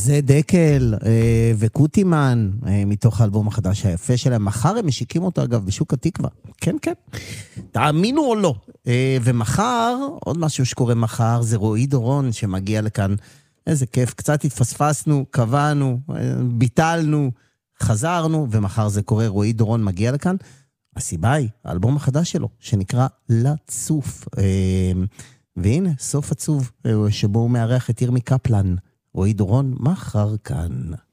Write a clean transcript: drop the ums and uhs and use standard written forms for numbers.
זה דקל וקוטימן מתוך האלבום החדש היפה שלהם. מחר הם משיקים אותו אגב בשוק התקווה. כן, כן. תאמינו או לא. ומחר, עוד משהו שקורה מחר, זה רועי דורון שמגיע לכאן. איזה כיף, קצת התפספסנו, קבענו, ביטלנו, חזרנו, ומחר זה קורה, רועי דורון מגיע לכאן. הסיבה היא, האלבום החדש שלו, שנקרא לצוף. והנה, סוף עצוב, שבו הוא מארח את ירמי קפלן. רועי דורון מחר כאן.